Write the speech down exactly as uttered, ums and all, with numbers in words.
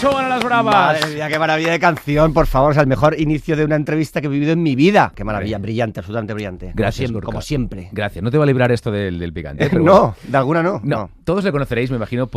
Show a las bravas. Madre mía, qué maravilla de canción, por favor. O sea, el mejor inicio de una entrevista que he vivido en mi vida. Qué maravilla, Hombre. brillante, absolutamente brillante. Gracias, como siempre, Gorka. como siempre. Gracias. No te va a librar esto del, del picante. Eh, pero no, bueno. de alguna no. No, no. todos le conoceréis, me imagino,